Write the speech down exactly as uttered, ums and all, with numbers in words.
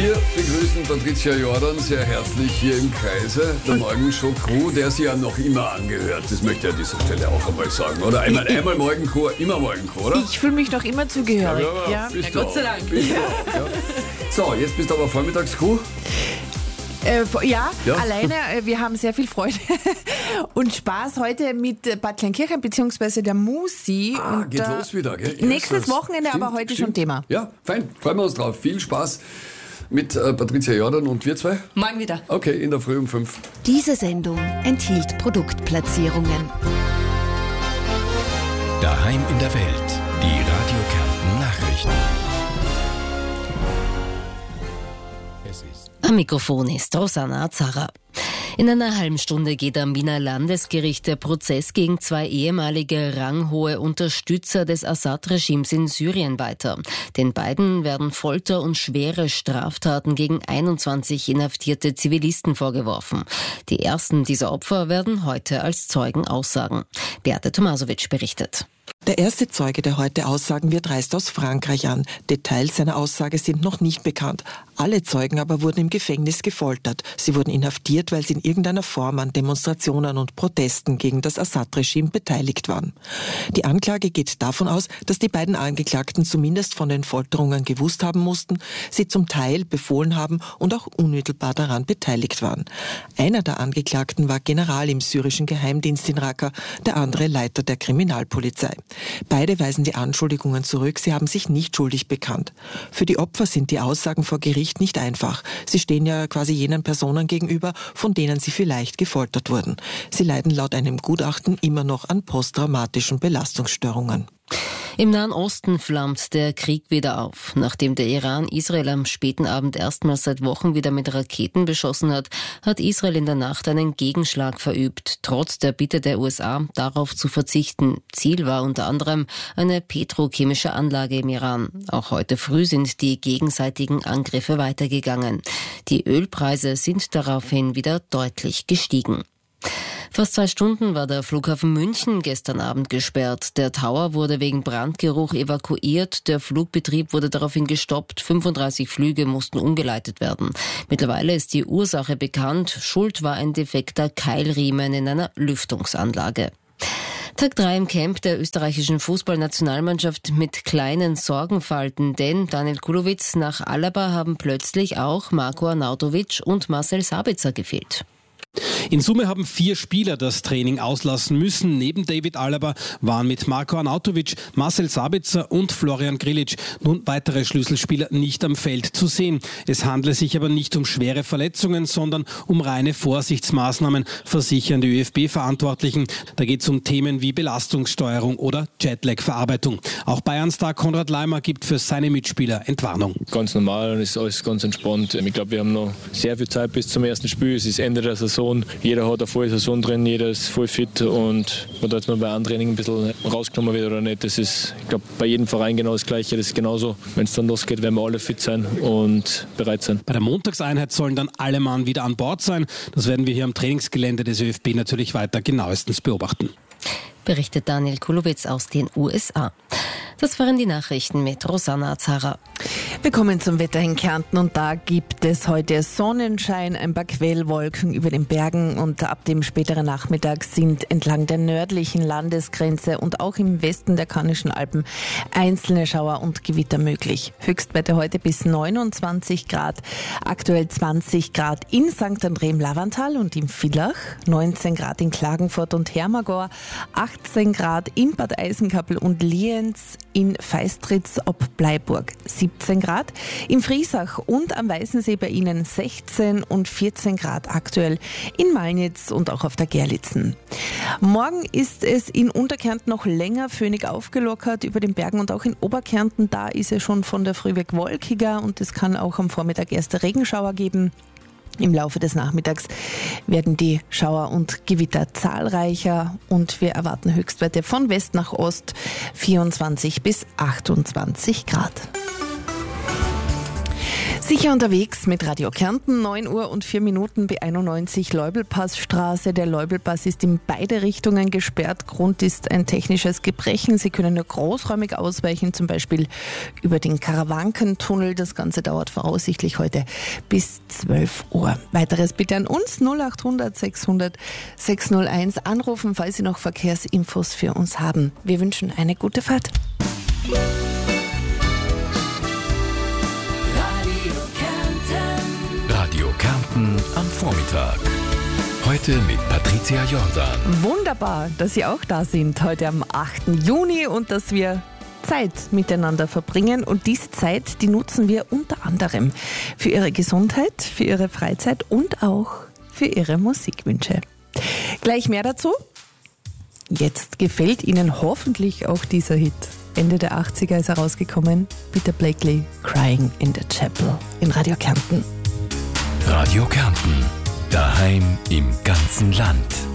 Wir begrüßen Patricia Jordan sehr herzlich hier im Kreise der Morgenshow-Crew, der sie ja noch immer angehört. Das möchte ich an dieser Stelle auch einmal sagen, oder? Einmal, einmal Morgencrew, immer Morgencrew, oder? Ich fühle mich doch immer zugehörig. Ja, ja, ja. ja Gott sei Dank. Ja. Ja. So, jetzt bist du aber Vormittagscrew. Äh, ja, Ja. alleine, äh, wir haben sehr viel Freude und Spaß heute mit äh, Bad Kleinkirchen bzw. der Musi. Ah, und, geht äh, los wieder, gell? Nächstes Erstes. Wochenende, Stimmt, aber heute stimmt. schon Thema. Ja, fein. Freuen wir uns drauf. Viel Spaß mit äh, Patricia Jordan und wir zwei. Morgen wieder. Okay, in der Früh um fünf. Diese Sendung enthielt Produktplatzierungen. Daheim in der Welt. Die Radio Kärnten Nachrichten. Es ist Am Mikrofon ist Rosanna Azara. In einer halben Stunde geht am Wiener Landesgericht der Prozess gegen zwei ehemalige ranghohe Unterstützer des Assad-Regimes in Syrien weiter. Den beiden werden Folter und schwere Straftaten gegen einundzwanzig inhaftierte Zivilisten vorgeworfen. Die ersten dieser Opfer werden heute als Zeugen aussagen. Beate Tomasovic berichtet. Der erste Zeuge, der heute aussagen wird, reist aus Frankreich an. Details seiner Aussage sind noch nicht bekannt. Alle Zeugen aber wurden im Gefängnis gefoltert. Sie wurden inhaftiert, weil sie in irgendeiner Form an Demonstrationen und Protesten gegen das Assad-Regime beteiligt waren. Die Anklage geht davon aus, dass die beiden Angeklagten zumindest von den Folterungen gewusst haben mussten, sie zum Teil befohlen haben und auch unmittelbar daran beteiligt waren. Einer der Angeklagten war General im syrischen Geheimdienst in Raqqa, der andere Leiter der Kriminalpolizei. Beide weisen die Anschuldigungen zurück, sie haben sich nicht schuldig bekannt. Für die Opfer sind die Aussagen vor Gericht nicht einfach. Sie stehen ja quasi jenen Personen gegenüber, von denen sie vielleicht gefoltert wurden. Sie leiden laut einem Gutachten immer noch an posttraumatischen Belastungsstörungen. Im Nahen Osten flammt der Krieg wieder auf. Nachdem der Iran Israel am späten Abend erstmals seit Wochen wieder mit Raketen beschossen hat, hat Israel in der Nacht einen Gegenschlag verübt, trotz der Bitte der U S A, darauf zu verzichten. Ziel war unter anderem eine petrochemische Anlage im Iran. Auch heute früh sind die gegenseitigen Angriffe weitergegangen. Die Ölpreise sind daraufhin wieder deutlich gestiegen. Fast zwei Stunden war der Flughafen München gestern Abend gesperrt. Der Tower wurde wegen Brandgeruch evakuiert. Der Flugbetrieb wurde daraufhin gestoppt. fünfunddreißig Flüge mussten umgeleitet werden. Mittlerweile ist die Ursache bekannt. Schuld war ein defekter Keilriemen in einer Lüftungsanlage. Tag drei im Camp der österreichischen Fußballnationalmannschaft mit kleinen Sorgenfalten, denn Daniel Kulowitz nach Alaba haben plötzlich auch Marko Arnautovic und Marcel Sabitzer gefehlt. In Summe haben vier Spieler das Training auslassen müssen. Neben David Alaba waren mit Marko Arnautovic, Marcel Sabitzer und Florian Grillitsch nun weitere Schlüsselspieler nicht am Feld zu sehen. Es handle sich aber nicht um schwere Verletzungen, sondern um reine Vorsichtsmaßnahmen, versichern die ÖFB-Verantwortlichen. Da geht es um Themen wie Belastungssteuerung oder Jetlag-Verarbeitung. Auch Bayern-Star Konrad Laimer gibt für seine Mitspieler Entwarnung. Ganz normal und ist alles ganz entspannt. Ich glaube, wir haben noch sehr viel Zeit bis zum ersten Spiel. Es ist Ende der Saison. Jeder hat eine volle Saison drin, jeder ist voll fit und ob da jetzt mal bei einem Training ein bisschen rausgenommen wird oder nicht, das ist, ich glaube, bei jedem Verein genau das Gleiche. Das ist genauso. Wenn es dann losgeht, werden wir alle fit sein und bereit sein. Bei der Montagseinheit sollen dann alle Mann wieder an Bord sein. Das werden wir hier am Trainingsgelände des ÖFB natürlich weiter genauestens beobachten. Berichtet Daniel Kulowitz aus den U S A. Das waren die Nachrichten mit Rosanna Azara. Wir kommen zum Wetter in Kärnten und da gibt es heute Sonnenschein, ein paar Quellwolken über den Bergen und ab dem späteren Nachmittag sind entlang der nördlichen Landesgrenze und auch im Westen der Kannischen Alpen einzelne Schauer und Gewitter möglich. Höchstwerte heute bis neunundzwanzig Grad, aktuell zwanzig Grad in Sankt André im Lavantal und im Villach, neunzehn Grad in Klagenfurt und Hermagor, achtzehn Grad in Bad Eisenkappel und Lienz, in Feistritz ob Bleiburg siebzehn Grad, im Friesach und am Weißensee bei Ihnen sechzehn und vierzehn Grad aktuell in Malnitz und auch auf der Gerlitzen. Morgen ist es in Unterkärnten noch länger föhnig aufgelockert über den Bergen und auch in Oberkärnten, da ist es schon von der Früh weg wolkiger und es kann auch am Vormittag erste Regenschauer geben. Im Laufe des Nachmittags werden die Schauer und Gewitter zahlreicher und wir erwarten Höchstwerte von West nach Ost vierundzwanzig bis achtundzwanzig Grad. Sicher unterwegs mit Radio Kärnten, neun Uhr und vier Minuten, B einundneunzig Leubelpassstraße. Der Leubelpass ist in beide Richtungen gesperrt. Grund ist ein technisches Gebrechen. Sie können nur großräumig ausweichen, zum Beispiel über den Karawankentunnel. Das Ganze dauert voraussichtlich heute bis zwölf Uhr. Weiteres bitte an uns null acht hundert sechshundert sechshunderteins anrufen, falls Sie noch Verkehrsinfos für uns haben. Wir wünschen eine gute Fahrt. Radio Kärnten am Vormittag. Heute mit Patricia Jordan. Wunderbar, dass Sie auch da sind heute am achten Juni und dass wir Zeit miteinander verbringen. Und diese Zeit, die nutzen wir unter anderem für Ihre Gesundheit, für Ihre Freizeit und auch für Ihre Musikwünsche. Gleich mehr dazu. Jetzt gefällt Ihnen hoffentlich auch dieser Hit. Ende der achtziger ist er rausgekommen. Peter Blakely, Crying in the Chapel in Radio Kärnten. Radio Kärnten, daheim im ganzen Land.